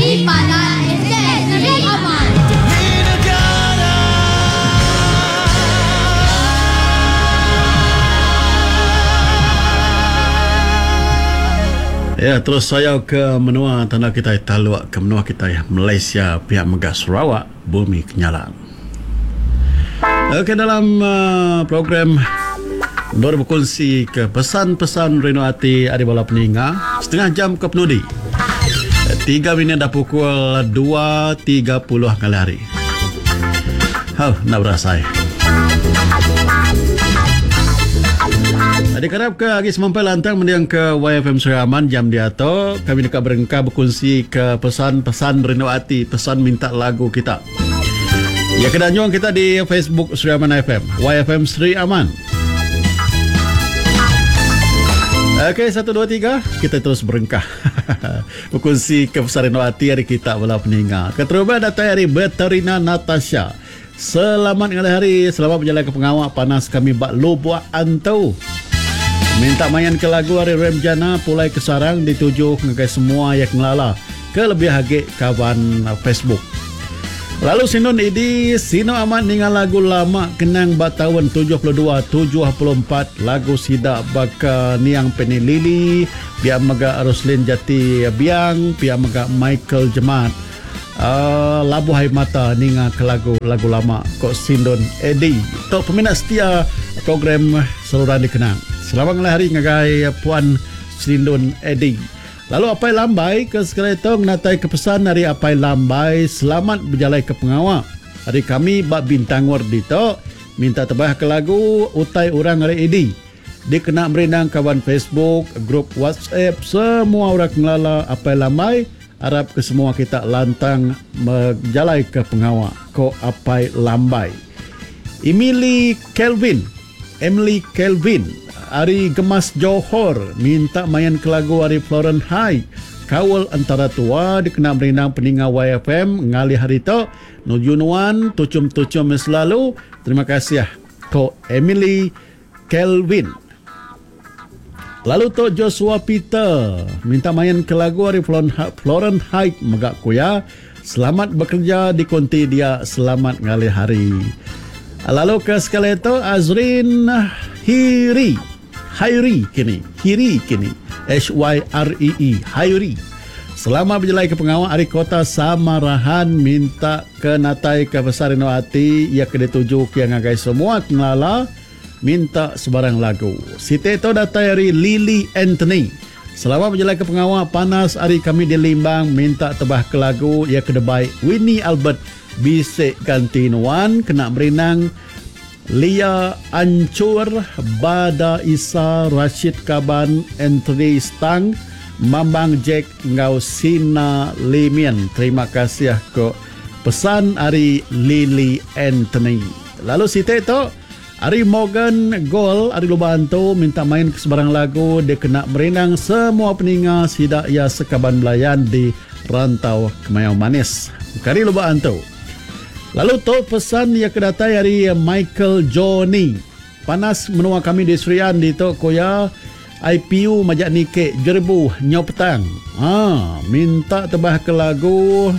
Simpanan SD Negeri Aman. Ya, terus saya ke menua tanah kita taluk ke menua kita Malaysia pihak Megah Sarawak bumi kenyalang. Okey, dalam program Nur berkongsi ke pesan-pesan rindu hati ada bala peninga setengah jam ke penudi. 3 minit dah pukul 2.30 kali hari. Nak berasai. Adik harap ke hari semampai lantang mendiang ke YFM Seri Aman jam dia tu kami dekat berengkau berkongsi ke pesan-pesan rindu hati, pesan minta lagu kita. Ya, kena nyuang kita di Facebook Seri Aman FM, YFM Seri Aman. Okey, 1, 2, 3 kita terus berengkah berkongsi ke pesan rindu hati hari kita bala peninggal. Keteruba datang hari Beterina Natasha. Selamat hari, selamat berjalan ke pengawak panas kami bak lobuak antau. Minta mayan ke lagu hari Remjana pulai ke sarang dituju ke semua yang ngelala ke lebih hagik kawan Facebook. Lalu sinun idi sino amat dengan lagu lama kenang bak tahun 72-74 lagu sidak baka niang Penny Lili pihak mega Roslin Jati Biang pihak mega Michael Jemat Labu Hai Mata ninga ke lagu lama kok sindon Edi tok peminat setia program saluran dikenang. Selamat hari ngagai Puan Sindon Edi. Lalu Apai Lambai ke sekali itu natai kepesan hari Apai Lambai selamat berjalan ke pengawak. Hari kami bak bintang wardi to minta tebah ke lagu utai orang hari Edi. Dia kena merindang kawan Facebook, grup WhatsApp, semua orang ngelala Apai Lambai. Harap ke semua kita lantang berjalan ke pengawak ko Apai Lambai. Emily Kelvin Ari Gemas Johor minta main ke lagu Ari Floren Hai kawal antara tua dikena merindang peninga YFM ngali hari to nujunuan tucum selalu. Terima kasih ko Emily Kelvin. Lalu Tok Joshua Peter minta main ke lagu Ari Floren Hai megak kuya. Selamat bekerja di konti dia, selamat ngali hari. Lalu ke sekali itu Azrin Hiri kini HYREE Hairi. Selamat berjalan ke pengawal Ari Kota Samarahan minta ke natai ke besar rindu hati ia ke dituju ke yang agai semua kenala minta sebarang lagu. Siti itu datai Ari Lily Anthony. Selamat berjalan ke pengawal panas Ari kami di Limbang minta tebah ke lagu ia ke debai Winnie Albert Bisik Gantinuan kena berenang Lia Ancur Bada Isa Rashid Kaban Anthony Stang Mambang Jack Ngausina Limian. Terima kasih ke pesan Ari Lily Anthony. Lalu sita itu Ari Morgan Gol Ari Lubanto minta main ke sebarang lagu dia kena berenang semua peninga sidak ia sekaban belayan di rantau Kemayau Manis Kari Lubanto. Lalu tu pesan yang kedatai dari Michael Johnny. Panas menua kami di Serian di Tok Koya IPU majak nike jerbu nyau petang. Minta tebah ke lagu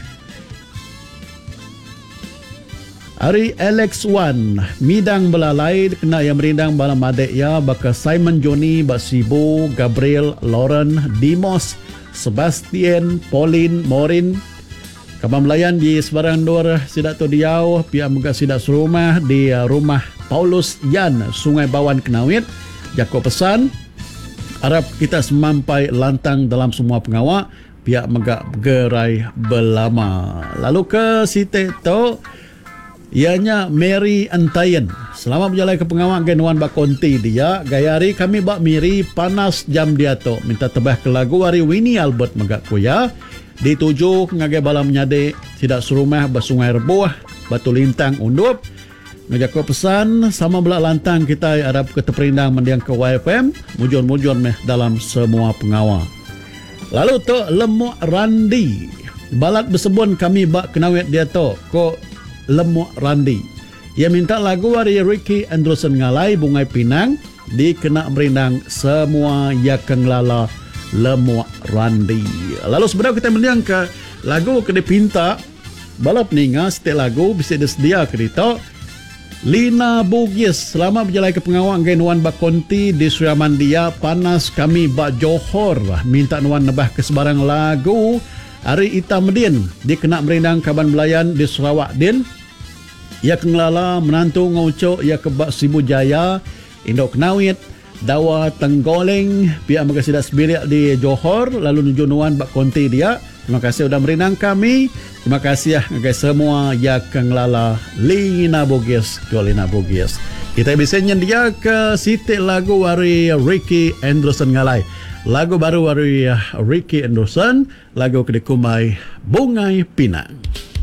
Ari Alex Wan midang belalai kena yang merindang balam adek ya baka Simon Johnny Basibo Gabriel Lauren Dimos Sebastian Pauline Morin Kapan melayan di sebarang dor sidak tu diau pihak muka sidak serumah di rumah Paulus Yan Sungai Bawan Kenawit. Jako pesan harap kita semampai lantang dalam semua pengawak pihak megak gerai belama. Lalu ke site tu ianya Mary Antayen. Selamat berjalan ke pengawak genuan bak konti dia. Gayari kami bak miri panas jam dia tu. Minta tebah ke lagu hari Winnie Albert megak kuya. Dituju ngagai balam nyade tidak serumah bersungai Rebuah Batu Lintang Undup ngajak pesan sama belak lantang kita harap keteperindang mendiang ke YFM mujur-mujur meh dalam semua pengawal. Lalu tu Lemuk Randi balat bersebun kami bak kenawet dia tu ko Lemuk Randi ia minta lagu dari Ricky Anderson Ngalai Bungai Pinang di kena merindang semua ya kenglala Lemuk Randi. Lalu sebenarnya kita mendiang ke lagu kena pinta balap ninga setiap lagu bisa disedia kereta Lina Bugis selamat berjalan ke pengawal dengan Nuan Bakonti di Suriamandia panas kami bak Johor minta Nuan nebah ke sebarang lagu Ari Ita Medin dia kena merindang kaban belayan di Sarawak Din ia kengelala menantu ngaucok ia kebak Sibu Jaya Indok Nawit Dawa Tenggoleng pihak Magasidak Sebirik di Johor lalu nuju Nuan Bakonti dia. Terima kasih sudah merindang kami. Terima kasih guys semua yang kengelala Lina Bugis ke Lina Bugis. Kita bisa nyendia ke sitik lagu dari Ricky Anderson ngalai. Lagu baru dari Ricky Anderson, lagu kedekumai Bungai Pinang.